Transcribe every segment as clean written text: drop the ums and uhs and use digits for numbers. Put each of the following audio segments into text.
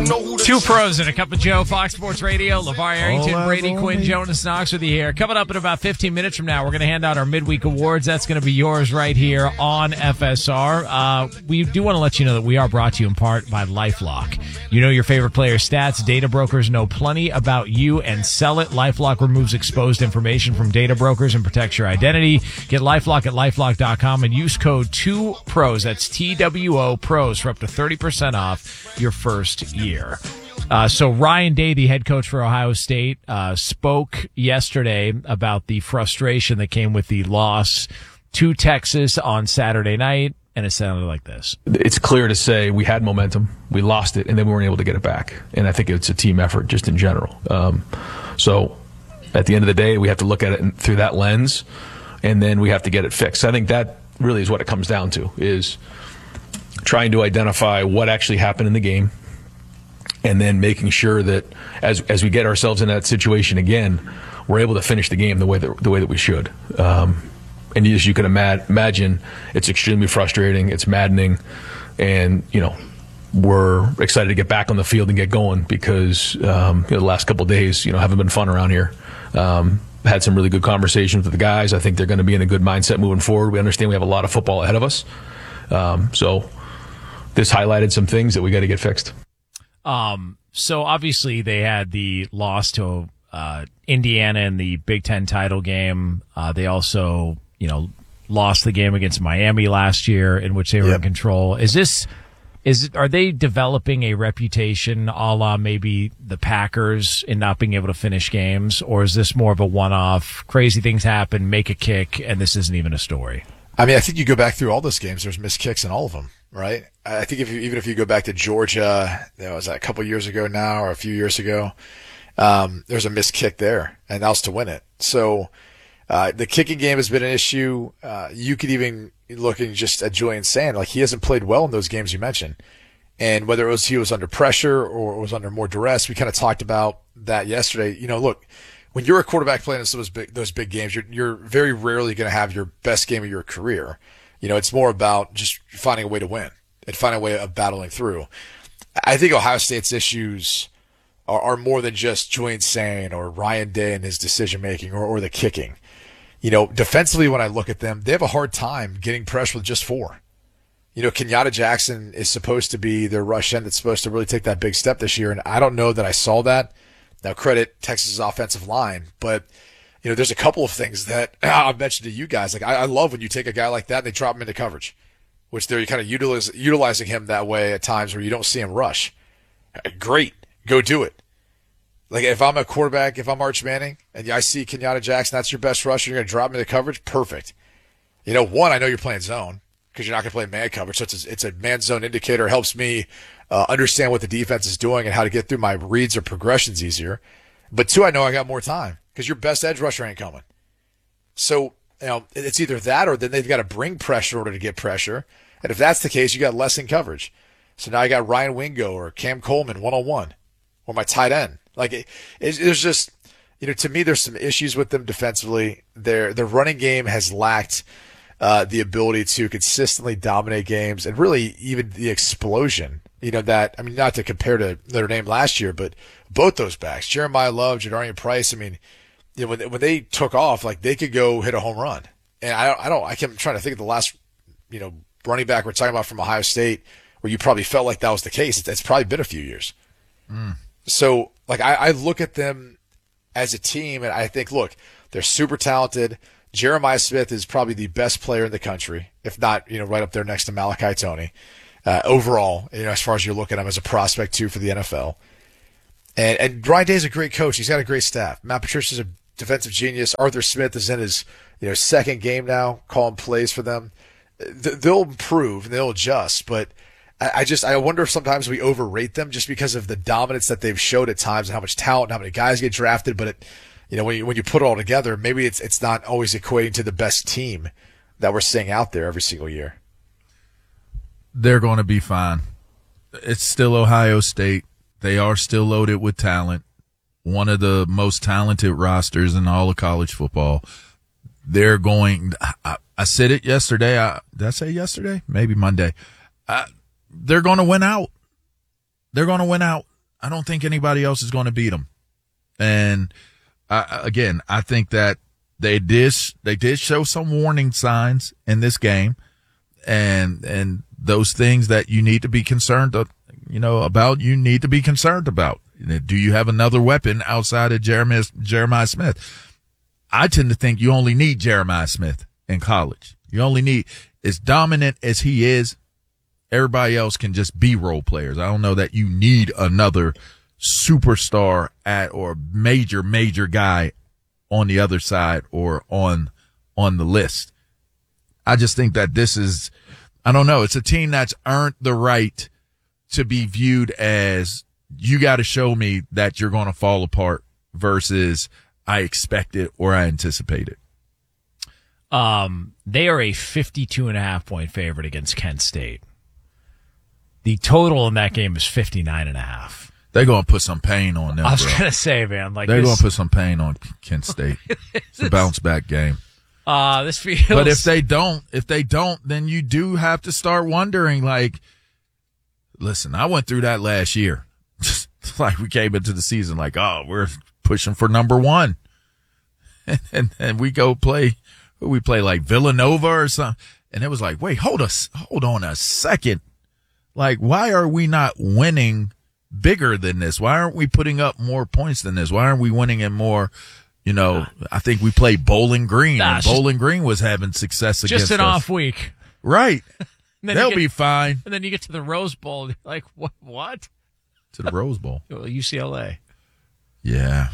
Two pros and a cup of Joe, Fox Sports Radio, LeVar Arrington, Brady Quinn, Jonas Knox with you here. Coming up in about 15 minutes from now, we're going to hand out our midweek awards. That's going to be yours right here on FSR. We do want to let you know that we are brought to you in part by LifeLock. You know your favorite player's stats. Data brokers know plenty about you and sell it. LifeLock removes exposed information from data brokers and protects your identity. Get LifeLock at LifeLock.com and use code 2PROS. That's TWO PROS for up to 30% off your first year. So Ryan Day, the head coach for Ohio State, spoke yesterday about the frustration that came with the loss to Texas on Saturday night, and it sounded like this. It's clear to say we had momentum, we lost it, and then we weren't able to get it back. And I think it's a team effort just in general. So at the end of the day, we have to look at it through that lens, and then we have to get it fixed. I think that really is what it comes down to, is trying to identify what actually happened in the game, and then making sure that as we get ourselves in that situation again, we're able to finish the game the way that we should. And as you can imagine, it's extremely frustrating. It's maddening, and we're excited to get back on the field and get going because the last couple of days haven't been fun around here. Had some really good conversations with the guys. I think they're going to be in a good mindset moving forward. We understand we have a lot of football ahead of us, so this highlighted some things that we got to get fixed. So obviously they had the loss to Indiana in the Big Ten title game. They also, lost the game against Miami last year in which they were in control. Are they developing a reputation a la maybe the Packers in not being able to finish games, or is this more of a one-off, crazy things happen, make a kick, and this isn't even a story? I mean, I think you go back through all those games, there's missed kicks in all of them, right? I think even if you go back to Georgia, was that a couple years ago now or a few years ago, there's a missed kick there, and that was to win it. So the kicking game has been an issue. You could even looking just at Julian Sand, like he hasn't played well in those games you mentioned. And whether he was under pressure or was under more duress, we kind of talked about that yesterday. Look, when you're a quarterback playing in some of those big games, you're very rarely going to have your best game of your career. It's more about just finding a way to win and finding a way of battling through. I think Ohio State's issues are more than just Julian Sand or Ryan Day and his decision making or the kicking. Defensively, when I look at them, they have a hard time getting pressure with just four. Kenyatta Jackson is supposed to be their rush end that's supposed to really take that big step this year, and I don't know that I saw that. Now, credit Texas' offensive line, but, there's a couple of things that I've mentioned to you guys. Like, I love when you take a guy like that and they drop him into coverage, which they're kind of utilizing him that way at times where you don't see him rush. Great. Go do it. Like, if I'm a quarterback, if I'm Arch Manning, and I see Kenyatta Jackson, that's your best rusher, you're going to drop him into coverage, perfect. One, I know you're playing zone because you're not going to play man coverage, so it's a man zone indicator. It helps me understand what the defense is doing and how to get through my reads or progressions easier. But two, I know I got more time because your best edge rusher ain't coming. So, it's either that or then they've got to bring pressure in order to get pressure. And if that's the case, you got less in coverage. So now I got Ryan Wingo or Cam Coleman one-on-one or my tight end. Like, there's just, to me, there's some issues with them defensively. Their running game has lacked the ability to consistently dominate games and really even the explosion. Not to compare to Notre Dame last year, but both those backs, Jeremiah Love, Jadarian Price, when they took off, like they could go hit a home run. And I kept trying to think of the last, running back we're talking about from Ohio State where you probably felt like that was the case. It's probably been a few years. So, like, I look at them as a team, and I think, look, they're super talented. Jeremiah Smith is probably the best player in the country, if not, right up there next to Malachi Toney. Overall, as far as you're looking at him as a prospect, too, for the NFL. And Ryan Day is a great coach. He's got a great staff. Matt Patricia's a defensive genius. Arthur Smith is in his, second game now, calling plays for them. They'll improve and they'll adjust, but I wonder if sometimes we overrate them just because of the dominance that they've showed at times and how much talent and how many guys get drafted. But when you put it all together, maybe it's not always equating to the best team that we're seeing out there every single year. They're going to be fine. It's still Ohio State. They are still loaded with talent. One of the most talented rosters in all of college football. They're going. I said it yesterday. Did I say yesterday? Maybe Monday. They're going to win out. They're going to win out. I don't think anybody else is going to beat them. And I think that they did show some warning signs in this game, and those things that you need to be concerned about. You need to be concerned about. Do you have another weapon outside of Jeremiah Smith? I tend to think you only need Jeremiah Smith in college. You only need, as dominant as he is, everybody else can just be role players. I don't know that you need another superstar or major guy on the other side or on the list. I just think that this is, I don't know, it's a team that's earned the right to be viewed as, you got to show me that you're going to fall apart versus I expect it or I anticipate it. They are a 52.5 point favorite against Kent State. The total in that game is 59.5. They're going to put some pain on them. I was going to say, man, they're going to put some pain on Kent State. It's a bounce back game. This feels. But if they don't, then you do have to start wondering. Like, listen, I went through that last year. Like, we came into the season like, oh, we're pushing for number one, and we go play. We play like Villanova or something, and it was like, wait, hold on a second. Like, why are we not winning bigger than this? Why aren't we putting up more points than this? Why aren't we winning in more? I think we played Bowling Green, and Bowling Green was having success against us. Just an off week. Right. They'll be fine. And then you get to the Rose Bowl, and you're like, what? To the Rose Bowl. UCLA. Yeah.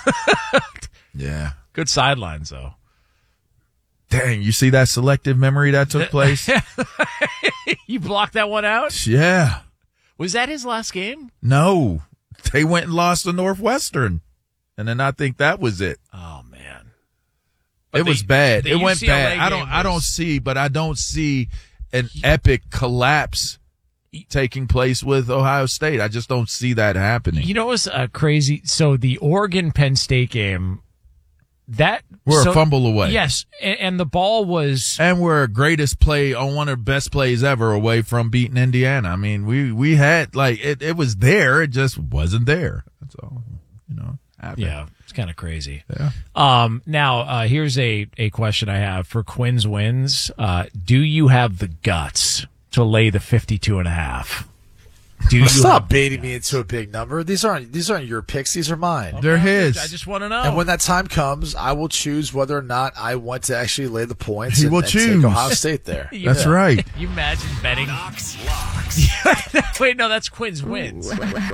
Yeah. Good sidelines, though. Dang, you see that selective memory that took place? You blocked that one out? Yeah. Was that his last game? No. They went and lost to Northwestern. And then I think that was it. Oh, man. It was bad. It went bad. I don't see an epic collapse taking place with Ohio State. I just don't see that happening. You know what's crazy? So the Oregon-Penn State game, we're a fumble away. Yes, and the ball was... And we're a greatest play on one of the best plays ever away from beating Indiana. I mean, we had, like, it was there. It just wasn't there. That's all, happened. Yeah, it's kind of crazy. Yeah. Now, here's a question I have for Quinn's Wins. Do you have the guts to lay the 52.5? Stop baiting me into a big number. These aren't your picks. These are mine. Okay. They're his. I just want to know. And when that time comes, I will choose whether or not I want to actually lay the points. He will choose. Take Ohio State there. That's right. You imagine betting. Knox locks. Wait, no, that's Quinn's Wins.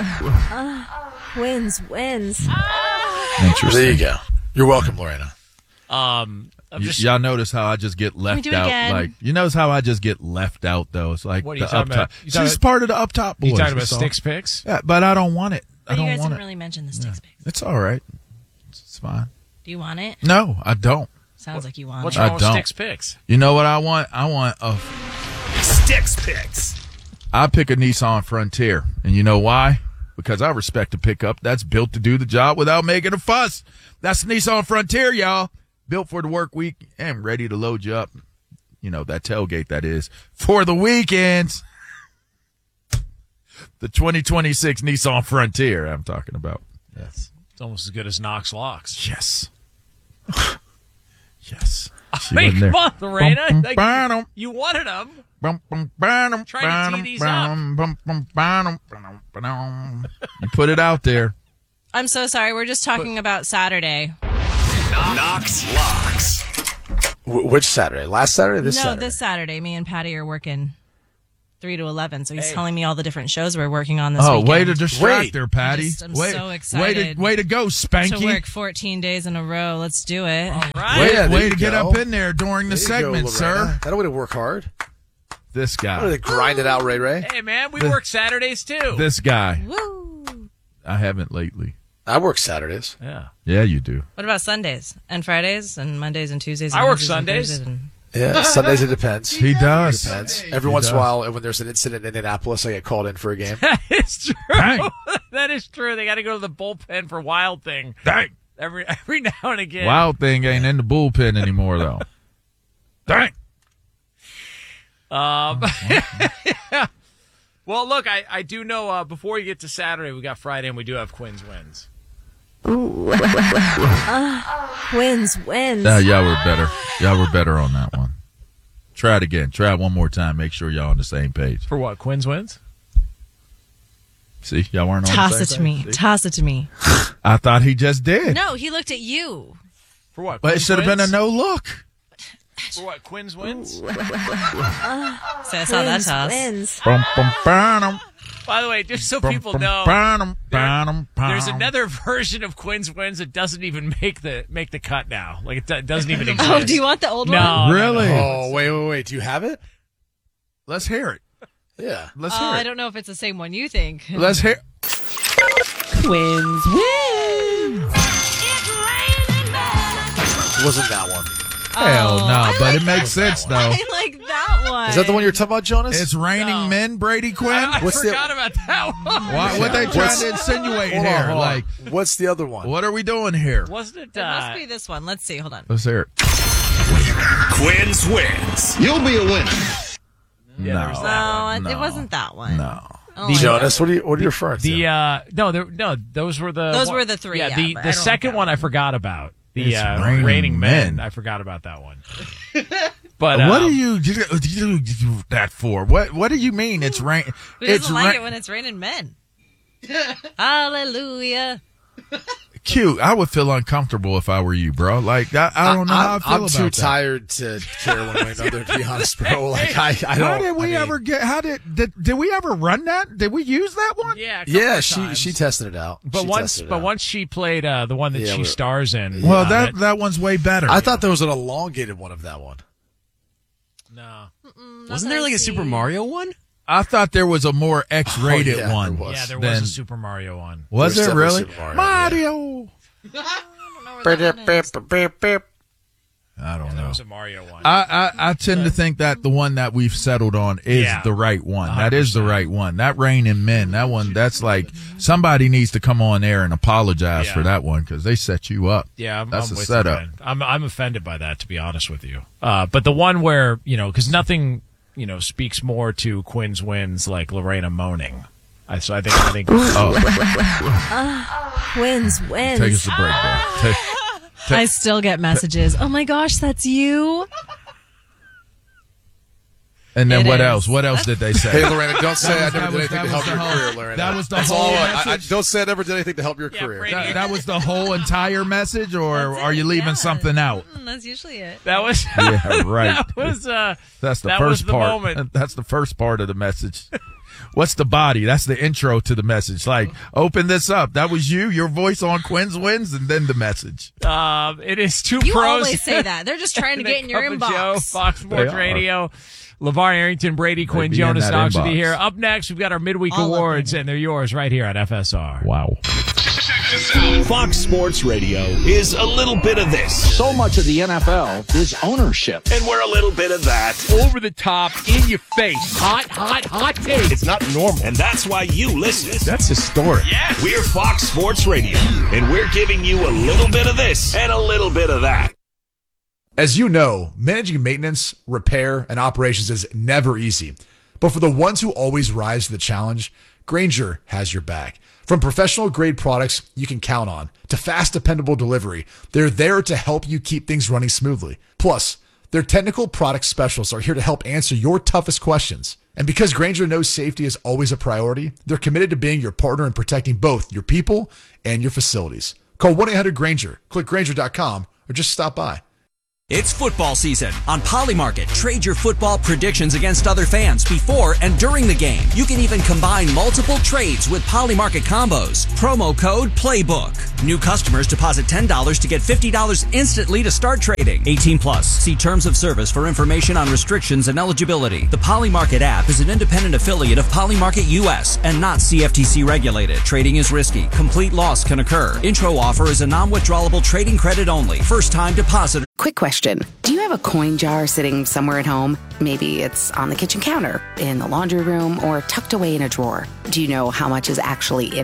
Wins. Interesting. There you go. You're welcome, Lorena. Y'all notice how I just get left out? Again? Like, you notice how I just get left out, though? It's like What are you the talking up top. about? She's part of the up top boys. You talking about that's all. Sticks Picks? Yeah, but I don't want it. But I don't you guys want didn't it. really mention the Sticks Picks. It's all right. It's fine. Do you want it? No, I don't. Sounds like you want What's it. wrong with don't. Sticks Picks? You know what I want? I want a... Sticks picks. I pick a Nissan Frontier. And you know why? Because I respect a pickup that's built to do the job without making a fuss. That's the Nissan Frontier, y'all. Built for the work week and ready to load you up. That tailgate, that is, for the weekends. The 2026 Nissan Frontier I'm talking about. Yes. It's almost as good as Knox Locks. Yes. Yes. I mean, come on, Lorena. Like, you wanted them. Trying to tee these up. You put it out there. I'm so sorry. We're just talking about Saturday. Knox locks. Which Saturday? Last Saturday? This Saturday? This Saturday. Me and Patty are working 3 to 11. So he's telling me all the different shows we're working on this weekend. Way to distract her, Patty. I'm so excited. Way to go, Spanky. To work 14 days in a row. Let's do it. All right. Way to get up in there during the segment, sir. That way to work hard. This What are guy. they grind it out, Ray? Hey, man, we work Saturdays, too. This guy. Woo. I haven't lately. I work Saturdays. Yeah. Yeah, you do. What about Sundays and Fridays and Mondays and Tuesdays? I And work Wednesdays and Sundays. Thursdays and- Yeah, Sundays it depends. He does. Depends. Every once in a while, when there's an incident in Indianapolis, I get called in for a game. It's true. Dang. That is true. They got to go to the bullpen for Wild Thing Dang. every now and again. Wild Thing ain't in the bullpen anymore, though. Dang. Well, Well, look, I do know before you get to Saturday, we got Friday, and we do have Quinn's wins. Wins. Y'all were better. Y'all were better on that one. Try it again. Try it one more time. Make sure y'all on the same page. For what? Quinn's wins? See, y'all weren't on Toss the it same to me. page. See? Toss it to me. I thought he just did. No, he looked at you. For what? But it Quinn's should have been a wins? no look. For what? Quinn's wins? So I saw that toss. Bum, bum, bum, By the way, just so bum, people bum, know, bum, bum, there's bum. another version of Quinn's wins that doesn't even make the cut now. Like it doesn't even exist. Oh, do you want the old one? No, Really? Oh, wait. Do you have it? Let's hear it. Yeah. Let's Oh, hear I it. don't know if it's the same one you think. Let's hear. Twins win. It wasn't that one. Hell no, I but like it makes sense though. I like that one. Is that the one you're talking about, Jonas? It's raining No. men, Brady Quinn. I What's the- forgot about that one. What they trying to insinuate Hold on, here? hold on. Like, What's the other one? what are we doing here? Wasn't it? It must be this one. Let's see. Hold on. Let's hear it. Quinn's wins. You'll be a winner. Yeah, there was that No, it wasn't that one. No. Oh, Jonas, what are you referring to? no, those were the Those were the three, Yeah, yeah, but I the don't second like that one I forgot about. The It's Raining Raining Men. Men. I forgot about that one. But What do you do that for? What do you mean? It's rain. Who It's doesn't like it when it's raining men? Hallelujah. cute. I would feel uncomfortable if I were you, bro. Like I don't know how I feel I'm about too that. tired to care one way or another, to be honest, bro. Like I don't. How did we I mean, ever get? How did we ever run that? Did we use that one? Yeah, a couple Yeah, of she times. tested it out. But She once tested it but out. once she played the one that Yeah, she we- stars in. Well, that one's way better. I thought there was an elongated one of that one. No. Wasn't there like a Super Mario one? I thought there was a more X-rated yeah, one. there was. Yeah, there than- was a Super Mario one. Was There there was really? definitely Super Mario, Mario. I don't There know. was a Mario one. I tend to think that the one that we've settled on is Yeah. the right one. That is the right one. That Rain in Men, that one, that's like somebody needs to come on air and apologize Yeah. for that one because they set you up. Yeah, that's I'm a with setup. You, man. I'm offended by that, to be honest with you. But the one where because nothing speaks more to Quinn's wins like Lorena moaning. So I think. Wins. Take us a break, bro. I still get messages. Oh my gosh, that's you. And then It what is. else? What else did they say? Hey, Lorena, don't say I That never was- did anything to that help was your the whole- career, Lorena. that was the That's whole all. I message? don't say I never did anything to help your Yeah, career. Brady. That was the whole entire message, or are you leaving something out? That's usually it. That was Yeah, right. That was That's the that first was the part. moment. That's the first part of the message. What's the body? That's the intro to the message. Like, open this up. That was you, your voice on Quinn's Wins, and then the message. It is two You pros. always say that. They're just trying to and a get in your cup of Joe, inbox. Fox Sports They are. Radio. LeVar Arrington, Brady Quinn, be in Jonas that Knox with you inbox. here. Up next, we've got our midweek All of awards, them. and they're yours right here at FSR. Wow. Fox Sports Radio is a little bit of this, So much of the NFL is ownership. and we're a little bit of that. Over the top, in your face, hot take. It's not normal, and that's why you listen. That's historic. Yeah, we're Fox Sports Radio, and we're giving you a little bit of this and a little bit of that. As you know, managing maintenance, repair, and operations is never easy. But for the ones who always rise to the challenge, Grainger has your back. From professional-grade products you can count on to fast, dependable delivery, they're there to help you keep things running smoothly. Plus, their technical product specialists are here to help answer your toughest questions. And because Grainger knows safety is always a priority, they're committed to being your partner in protecting both your people and your facilities. Call 1-800-GRAINGER, click Grainger.com, or just stop by. It's football season. On Polymarket, trade your football predictions against other fans before and during the game. You can even combine multiple trades with Polymarket combos. Promo code PLAYBOOK. New customers deposit $10 to get $50 instantly to start trading. 18 plus. See terms of service for information on restrictions and eligibility. The Polymarket app is an independent affiliate of Polymarket US and not CFTC regulated. Trading is risky. Complete loss can occur. Intro offer is a non-withdrawable trading credit only. First time deposit. Quick question. Do you have a coin jar sitting somewhere at home? Maybe it's on the kitchen counter, in the laundry room, or tucked away in a drawer. Do you know how much is actually in it?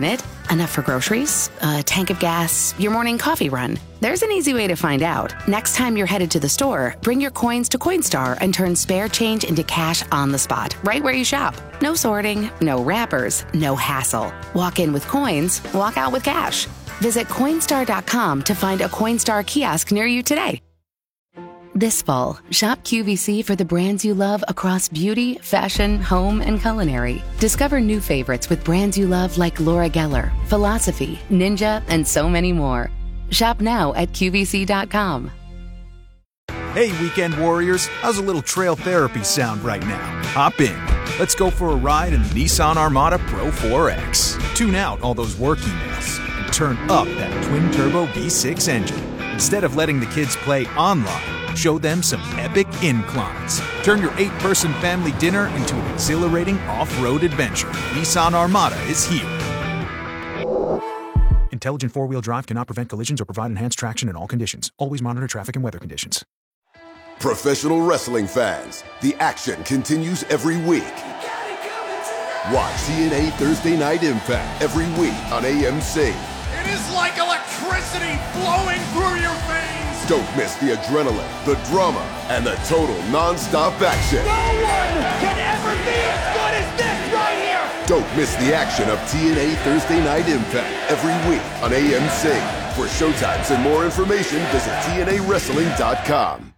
Enough for groceries, a tank of gas, your morning coffee run? There's an easy way to find out. Next time you're headed to the store, bring your coins to Coinstar and turn spare change into cash on the spot, right where you shop. No sorting, no wrappers, no hassle. Walk in with coins, walk out with cash. Visit Coinstar.com to find a Coinstar kiosk near you today. This fall, shop QVC for the brands you love across beauty, fashion, home, and culinary. Discover new favorites with brands you love like Laura Geller, Philosophy, Ninja, and so many more. Shop now at QVC.com. Hey, weekend warriors, how's a little trail therapy sound right now? Hop in. Let's go for a ride in the Nissan Armada Pro 4X. Tune out all those work emails and turn up that twin-turbo V6 engine. Instead of letting the kids play online, show them some epic inclines. Turn your 8-person family dinner into an exhilarating off-road adventure. Nissan Armada is here. Intelligent four-wheel drive cannot prevent collisions or provide enhanced traction in all conditions. Always monitor traffic and weather conditions. Professional wrestling fans, the action continues every week. Watch TNA Thursday Night Impact every week on AMC. It is like electricity flowing through your veins. Don't miss the adrenaline, the drama, and the total non-stop action. No one can ever be as good as this right here. Don't miss the action of TNA Thursday Night Impact every week on AMC. For showtimes and more information, visit TNAWrestling.com.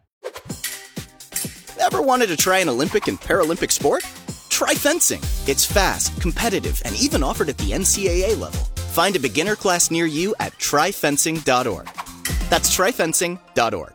Ever wanted to try an Olympic and Paralympic sport? Try fencing. It's fast, competitive, and even offered at the NCAA level. Find a beginner class near you at tryfencing.org. That's tryfencing.org.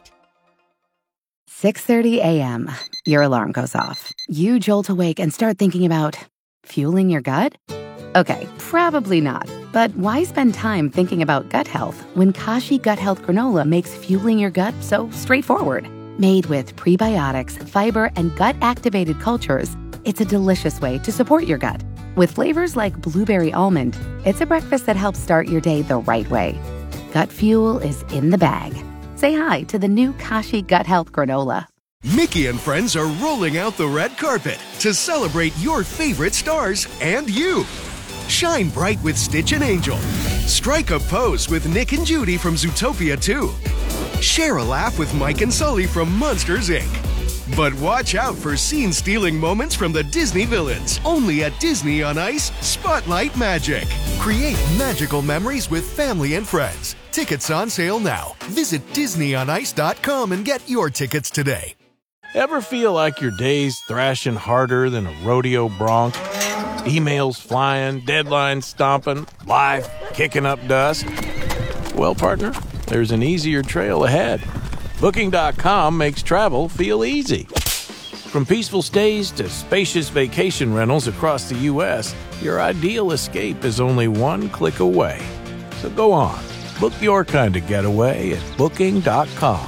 6:30 a.m. Your alarm goes off. You jolt awake and start thinking about fueling your gut? Okay, probably not. But why spend time thinking about gut health when Kashi Gut Health Granola makes fueling your gut so straightforward? Made with prebiotics, fiber, and gut-activated cultures, it's a delicious way to support your gut. With flavors like blueberry almond, it's a breakfast that helps start your day the right way. Gut fuel is in the bag. Say hi to the new Kashi Gut Health Granola. Mickey and friends are rolling out the red carpet to celebrate your favorite stars and you. Shine bright with Stitch and Angel. Strike a pose with Nick and Judy from Zootopia 2. Share a laugh with Mike and Sully from Monsters, Inc. But watch out for scene-stealing moments from the Disney villains. Only at Disney on Ice Spotlight Magic. Create magical memories with family and friends. Tickets on sale now. Visit DisneyOnIce.com and get your tickets today. Ever feel like your day's thrashing harder than a rodeo bronc? Emails flying, deadlines stomping, life kicking up dust? Well, partner, there's an easier trail ahead. Booking.com makes travel feel easy. From peaceful stays to spacious vacation rentals across the U.S., your ideal escape is only one click away. So go on, book your kind of getaway at Booking.com.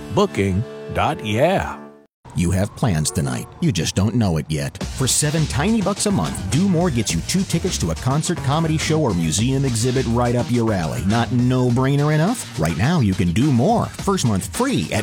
Booking.yeah. You have plans tonight. You just don't know it yet. For $7 tiny bucks a month, Do More gets you 2 tickets to a concert, comedy show, or museum exhibit right up your alley. Not no-brainer enough? Right now, you can do more. First month free at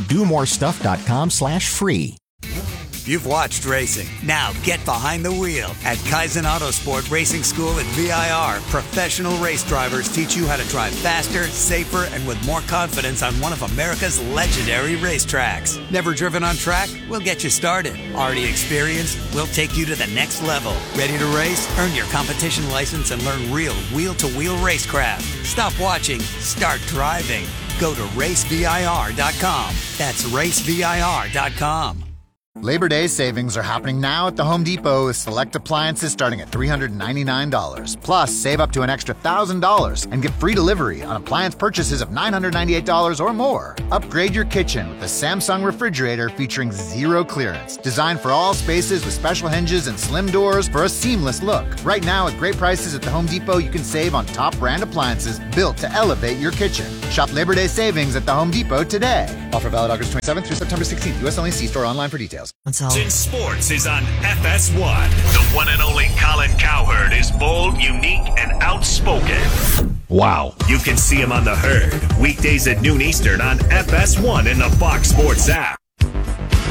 domorestuff.com/free. You've watched racing. Now get behind the wheel. At Kaizen Autosport Racing School at VIR, professional race drivers teach you how to drive faster, safer, and with more confidence on one of America's legendary racetracks. Never driven on track? We'll get you started. Already experienced? We'll take you to the next level. Ready to race? Earn your competition license and learn real wheel-to-wheel racecraft. Stop watching. Start driving. Go to racevir.com. That's racevir.com. Labor Day savings are happening now at the Home Depot with select appliances starting at $399. Plus, save up to an extra $1,000 and get free delivery on appliance purchases of $998 or more. Upgrade your kitchen with the Samsung refrigerator featuring zero clearance. Designed for all spaces with special hinges and slim doors for a seamless look. Right now, at great prices at the Home Depot, you can save on top brand appliances built to elevate your kitchen. Shop Labor Day savings at the Home Depot today. Offer valid August 27th through September 16th. U.S. only. See store online for details. Since Sports is on FS1, the one and only Colin Cowherd is bold, unique, and outspoken. Wow. You can see him on The Herd, weekdays at noon Eastern on FS1 and the Fox Sports app.